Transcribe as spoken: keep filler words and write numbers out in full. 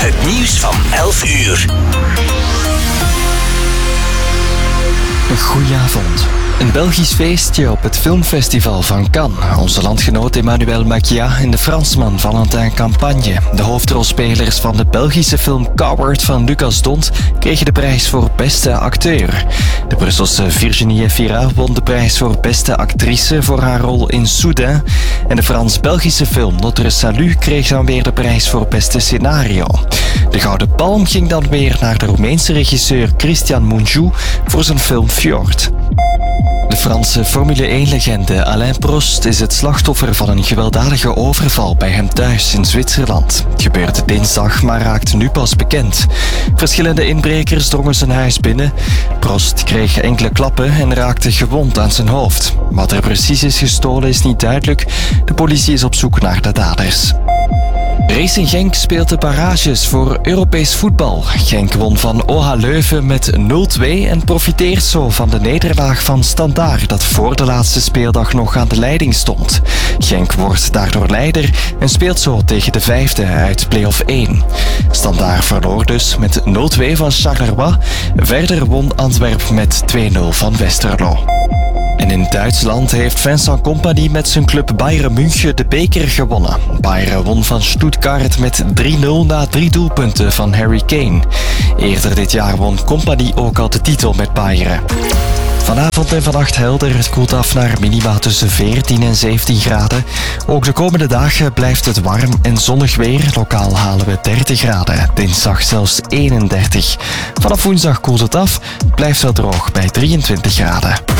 Het nieuws van elf uur. Goedenavond. Een Belgisch feestje op het filmfestival van Cannes. Onze landgenoot Emmanuel Maquia en de Fransman Valentin Campagne, de hoofdrolspelers van de Belgische film Coward van Lucas Dont, kregen de prijs voor beste acteur. De Brusselse Virginie Efira won de prijs voor beste actrice voor haar rol in Soudain. En de Frans-Belgische film Notre Salut kreeg dan weer de prijs voor beste scenario. De Gouden Palm ging dan weer naar de Roemeense regisseur Christian Mungiu voor zijn film Fjord. De Franse Formule één-legende Alain Prost is het slachtoffer van een gewelddadige overval bij hem thuis in Zwitserland. Het gebeurde dinsdag, maar raakte nu pas bekend. Verschillende inbrekers drongen zijn huis binnen. Prost kreeg enkele klappen en raakte gewond aan zijn hoofd. Wat er precies is gestolen is niet duidelijk. De politie is op zoek naar de daders. Racing Genk speelt de barrages voor Europees voetbal. Genk won van O H Leuven met nul twee en profiteert zo van de nederlaag van Standaard dat voor de laatste speeldag nog aan de leiding stond. Genk wordt daardoor leider en speelt zo tegen de vijfde uit play-off één. Standaard verloor dus met nul twee van Charleroi. Verder won Antwerpen met twee nul van Westerlo. En in Duitsland heeft Vincent Kompany met zijn club Bayern München de beker gewonnen. Bayern won van Stuttgart met drie nul na drie doelpunten van Harry Kane. Eerder dit jaar won Kompany ook al de titel met Bayern. Vanavond en vannacht helder, het koelt af naar minima tussen veertien en zeventien graden. Ook de komende dagen blijft het warm en zonnig weer. Lokaal halen we dertig graden, dinsdag zelfs eenendertig. Vanaf woensdag koelt het af, blijft wel droog bij drieëntwintig graden.